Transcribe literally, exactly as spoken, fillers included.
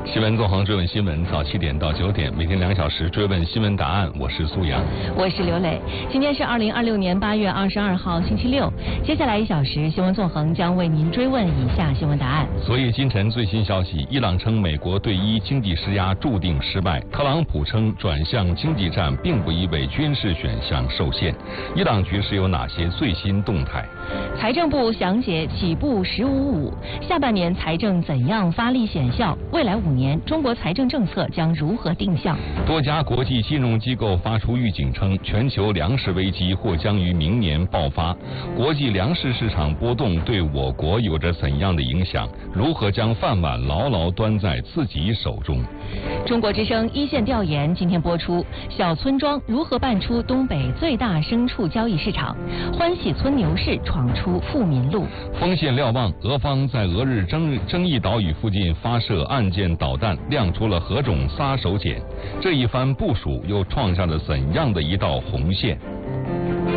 新闻纵横追问新闻，早七点到九点，每天两小时追问新闻答案。我是苏阳， 我是刘磊。今天是二零二六年八月二十二号，星期六。接下来一小时，新闻纵横将为您追问以下新闻答案。 所以今晨最新消息，伊朗称美国对伊经济施压注定失败。特朗普称转向经济战并不意味军事选项受限。伊朗局势有哪些最新动态？ 财政部详解起步“十五五”，下半年财政怎样发力显效？未来五年中国财政政策将如何定向？ 多家国际金融机构发出预警称，全球粮食危机或将于明年爆发。国际粮食市场波动对我国有着怎样的影响？如何将饭碗牢牢端在自己手中？ 中国之声一线调研今天播出：小村庄如何办出东北最大牲畜交易市场？欢喜村牛市闯出富民路。 锋线瞭望，俄方在俄日争争议岛屿附近发射岸舰导弹，亮出了何种杀手锏？这一番部署又创下了怎样的一道红线？